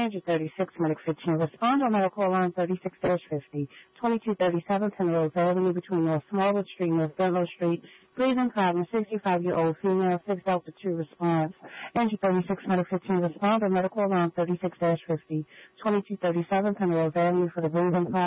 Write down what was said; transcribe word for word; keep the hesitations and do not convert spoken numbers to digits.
Andrew thirty-six, Medic fifteen, respond on medical alarm thirty-six fifty, twenty-two thirty-seven, Penrose Avenue between North Smallwood Street and North Benlow Street, breathing problem, sixty-five-year-old female, six Delta two response. Andrew thirty-six, Medic fifteen, respond on medical alarm thirty-six fifty, twenty-two thirty-seven, Penrose Avenue for the breathing problem.